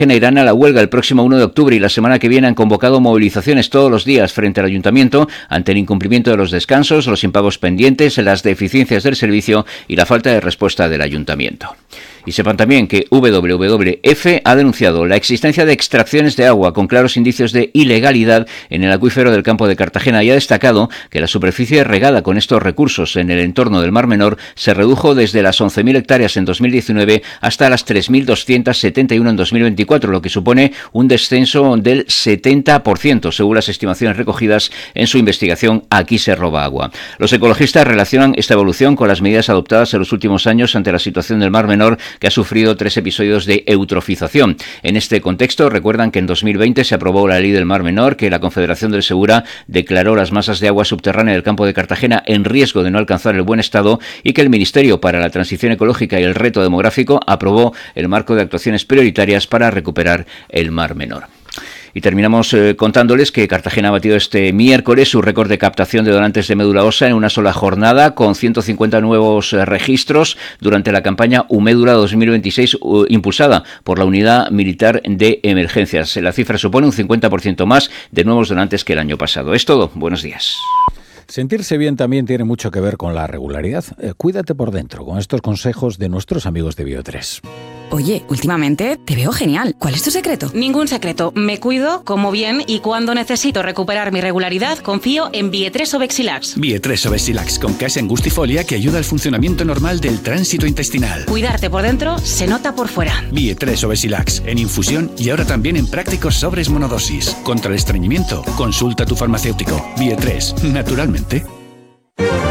Irán a la huelga el próximo 1 de octubre y la semana que viene han convocado movilizaciones todos los días frente al ayuntamiento ante el incumplimiento de los descansos, los impagos pendientes, las deficiencias del servicio y la falta de respuesta del ayuntamiento. Y sepan también que WWF ha denunciado la existencia de extracciones de agua con claros indicios de ilegalidad en el acuífero del Campo de Cartagena y ha destacado que la superficie regada con estos recursos en el entorno del Mar Menor se redujo desde las 11.000 hectáreas en 2019 hasta las 3.271 en 2024, lo que supone un descenso del 70%, según las estimaciones recogidas en su investigación Aquí se roba agua. Los ecologistas relacionan esta evolución con las medidas adoptadas en los últimos años ante la situación del Mar Menor, que ha sufrido 3 episodios de eutrofización. En este contexto, recuerdan que en 2020 se aprobó la Ley del Mar Menor, que la Confederación del Segura declaró las masas de agua subterránea del Campo de Cartagena en riesgo de no alcanzar el buen estado y que el Ministerio para la Transición Ecológica y el Reto Demográfico aprobó el marco de actuaciones prioritarias para recuperar el Mar Menor. Y terminamos contándoles que Cartagena ha batido este miércoles su récord de captación de donantes de médula ósea en una sola jornada, con 150 nuevos registros durante la campaña Humédula 2026 impulsada por la Unidad Militar de Emergencias. La cifra supone un 50% más de nuevos donantes que el año pasado. Es todo. Buenos días. Sentirse bien también tiene mucho que ver con la regularidad. Cuídate por dentro con estos consejos de nuestros amigos de Bio3. Oye, últimamente te veo genial. ¿Cuál es tu secreto? Ningún secreto. Me cuido, como bien y cuando necesito recuperar mi regularidad, confío en Bio3 Obexilax. Bio3 Obexilax con Casa Angustifolia que ayuda al funcionamiento normal del tránsito intestinal. Cuidarte por dentro se nota por fuera. Bio3 Obexilax en infusión y ahora también en prácticos sobres monodosis. Contra el estreñimiento, consulta a tu farmacéutico. Bio3, naturalmente.